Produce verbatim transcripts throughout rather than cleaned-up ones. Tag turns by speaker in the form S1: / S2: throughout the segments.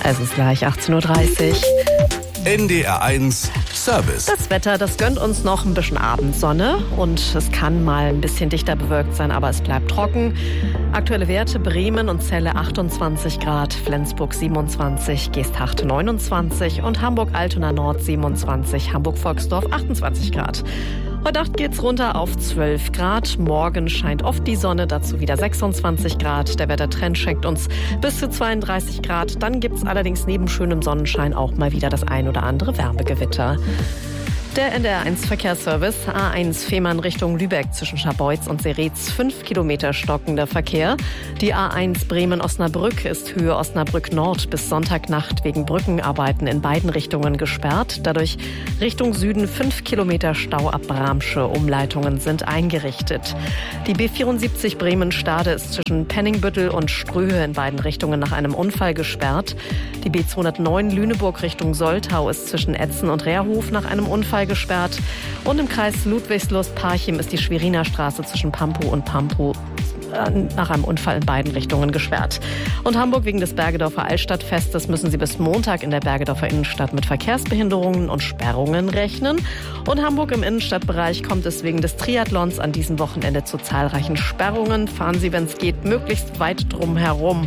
S1: Es ist gleich achtzehn Uhr dreißig.
S2: N D R eins Service.
S1: Das Wetter, das gönnt uns noch ein bisschen Abendsonne und es kann mal ein bisschen dichter bewölkt sein, aber es bleibt trocken. Aktuelle Werte: Bremen und Celle achtundzwanzig Grad, Flensburg siebenundzwanzig, Geesthacht neunundzwanzig und Hamburg-Altona Nord siebenundzwanzig, Hamburg-Volksdorf achtundzwanzig Grad. Heute Nacht geht's runter auf zwölf Grad. Morgen scheint oft die Sonne, dazu wieder sechsundzwanzig Grad. Der Wettertrend schenkt uns bis zu zweiunddreißig Grad. Dann gibt's allerdings neben schönem Sonnenschein auch mal wieder das ein oder andere Wärmegewitter. Der N D R eins Verkehrsservice: A eins Fehmarn Richtung Lübeck zwischen Scharbeutz und Seretz, fünf Kilometer stockender Verkehr. Die A eins Bremen-Osnabrück ist Höhe Osnabrück Nord bis Sonntagnacht wegen Brückenarbeiten in beiden Richtungen gesperrt. Dadurch Richtung Süden fünf Kilometer Stau ab Bramsche. Umleitungen sind eingerichtet. Die B vierundsiebzig Bremen-Stade ist zwischen Penningbüttel und Ströhe in beiden Richtungen nach einem Unfall gesperrt. Die B zweihundertneun Lüneburg Richtung Soltau ist zwischen Etzen und Rehrhof nach einem Unfall gesperrt. Und im Kreis Ludwigslust-Parchim ist die Schweriner Straße zwischen Pampow und Pampow nach einem Unfall in beiden Richtungen gesperrt. Und Hamburg: wegen des Bergedorfer Altstadtfestes müssen Sie bis Montag in der Bergedorfer Innenstadt mit Verkehrsbehinderungen und Sperrungen rechnen. Und Hamburg im Innenstadtbereich kommt es wegen des Triathlons an diesem Wochenende zu zahlreichen Sperrungen. Fahren Sie, wenn es geht, möglichst weit drum herum.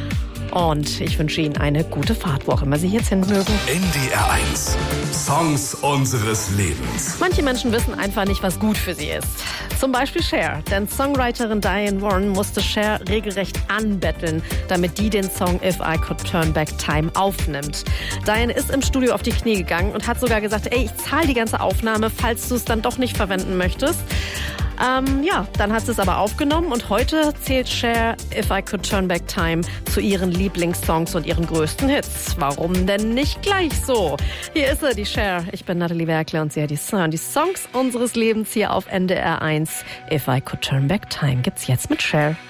S1: Und ich wünsche Ihnen eine gute Fahrt, wo auch immer Sie jetzt hin mögen.
S2: N D R eins. Songs unseres Lebens.
S1: Manche Menschen wissen einfach nicht, was gut für sie ist. Zum Beispiel Cher. Denn Songwriterin Diane Warren musste Cher regelrecht anbetteln, damit die den Song If I Could Turn Back Time aufnimmt. Diane ist im Studio auf die Knie gegangen und hat sogar gesagt, ey, ich zahle die ganze Aufnahme, falls du es dann doch nicht verwenden möchtest. Ähm, ja, dann hat sie es aber aufgenommen und heute zählt Cher If I Could Turn Back Time zu ihren Lieblingssongs und ihren größten Hits. Warum denn nicht gleich so? Hier ist sie, die Cher. Ich bin Nathalie Werkle und sie hat die, die Songs unseres Lebens hier auf N D R eins. If I Could Turn Back Time gibt's jetzt mit Cher.